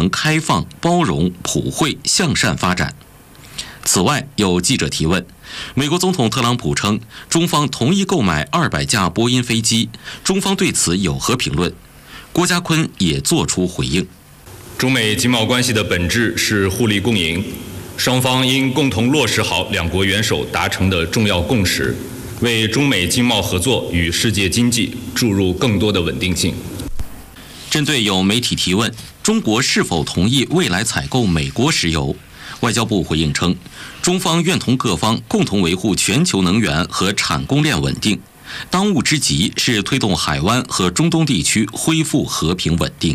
强开放、包容、普惠、向善发展。此外，有记者提问，美国总统特朗普称，中方同意购买200架波音飞机，中方对此有何评论？郭家坤也作出回应。 中美经贸关系的本质是互利共赢，双方应共同落实好两国元首达成的重要共识，为中美经贸合作与世界经济注入更多的稳定性。 针对有媒体提问，中国是否同意未来采购美国石油？外交部回应称，中方愿同各方共同维护全球能源和产供链稳定，当务之急是推动海湾和中东地区恢复和平稳定。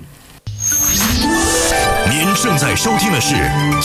您正在收听的是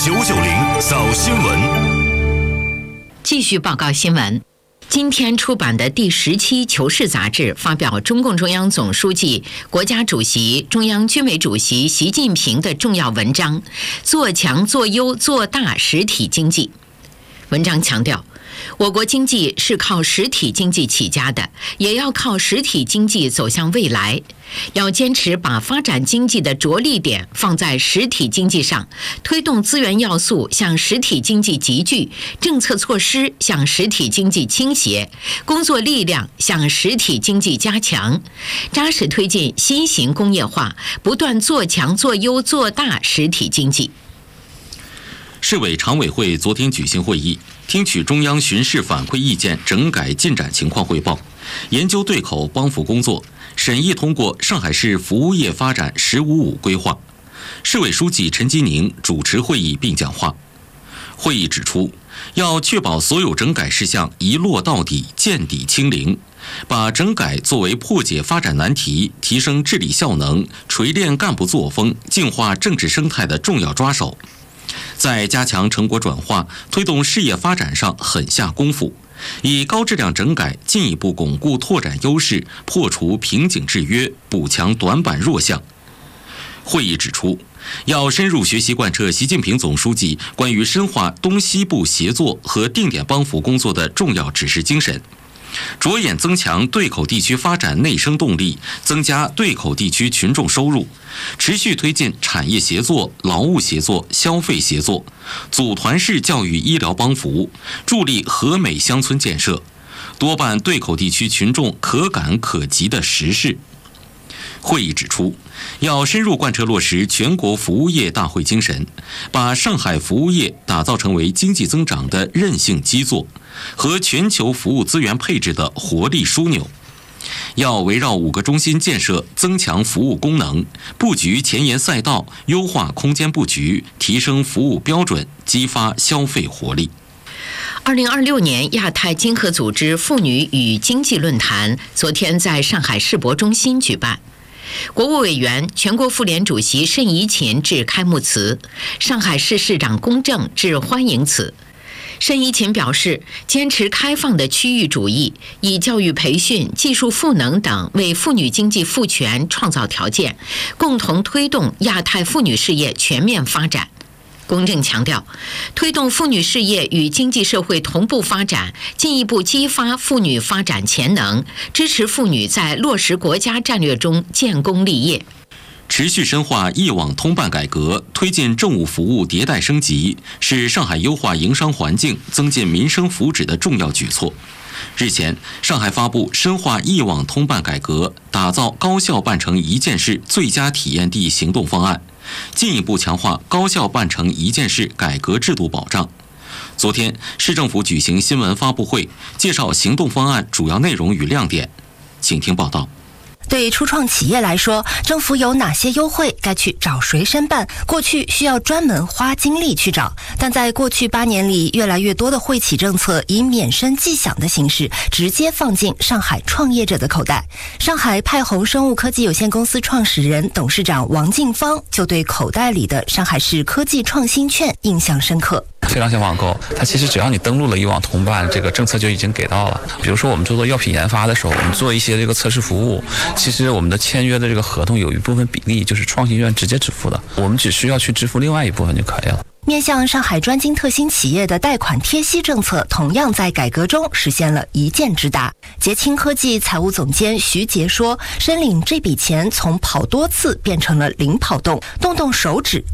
990早新闻。 继续报告新闻。今天出版的第10期《求是》杂志发表中共中央总书记、国家主席、中央军委主席习近平的重要文章《做强做优做大实体经济》。文章强调，我国经济是靠实体经济起家的，也要靠实体经济走向未来。要坚持把发展经济的着力点放在实体经济上，推动资源要素向实体经济集聚，政策措施向实体经济倾斜，工作力量向实体经济加强，扎实推进新型工业化，不断做强做优做大实体经济。 市委常委会昨天举行会议，听取中央巡视反馈意见整改进展情况汇报，研究对口帮扶工作，审议通过上海市服务业发展“15+5”规划。市委书记陈吉宁主持会议并讲话。会议指出，要确保所有整改事项一落到底、见底清零，把整改作为破解发展难题、提升治理效能、锤炼干部作风、净化政治生态的重要抓手。在加强成果转化、推动事业发展上狠下功夫，以高质量整改进一步巩固拓展优势，破除瓶颈制约，补强短板弱项。会议指出，要深入学习贯彻习近平总书记关于深化东西部协作和定点帮扶工作的重要指示精神，着眼增强对口地区发展内生动力，增加对口地区群众收入，持续推进产业协作、劳务协作、消费协作，组团式教育医疗帮扶，助力和美乡村建设，多办对口地区群众可感可及的实事。会议指出，要深入贯彻落实全国服务业大会精神，把上海服务业打造成为经济增长的韧性基座和全球服务资源配置的活力枢纽。要围绕5个中心建设增强服务功能，布局前沿赛道，优化空间布局，提升服务标准，激发消费活力。 2026年亚太经合组织妇女与经济论坛昨天在上海世博中心举办。国务委员、全国妇联主席盛怡琴致开幕词，上海市市长龚正致欢迎词。盛怡琴表示，坚持开放的区域主义，以教育培训、技术赋能等为妇女经济赋权创造条件，共同推动亚太妇女事业全面发展。龚正强调，推动妇女事业与经济社会同步发展，进一步激发妇女发展潜能，支持妇女在落实国家战略中建功立业。 持续深化一网通办改革，推进政务服务迭代升级，是上海优化营商环境、增进民生福祉的重要举措。日前，上海发布深化一网通办改革，打造高效办成一件事最佳体验地行动方案，进一步强化高效办成一件事改革制度保障。昨天，市政府举行新闻发布会，介绍行动方案主要内容与亮点。请听报道。 对初创企业来说，政府有哪些优惠？该去找谁申办？过去需要专门花精力去找，但在过去8年里，越来越多的惠企政策以免申即享的形式，直接放进上海创业者的口袋。上海派宏生物科技有限公司创始人、董事长王进芳就对口袋里的上海市科技创新券印象深刻。 非常像网购，它其实只要你登录了一网通办，这个政策就已经给到了。比如说我们做药品研发的时候，我们做一些这个测试服务，其实我们的签约的这个合同有一部分比例就是创新券直接支付的，我们只需要去支付另外一部分就可以了。 面向上海专精特新企业的贷款贴息政策，同样在改革中实现了一箭之大。捷青科技财务总监徐杰说，申领这笔钱从跑多次变成了零跑动，动动手指